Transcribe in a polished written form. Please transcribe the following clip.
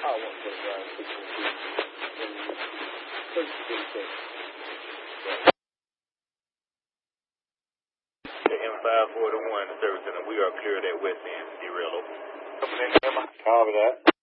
want to go down to the M541 service, and we are cleared at West End. Zero. Coming in, copy that.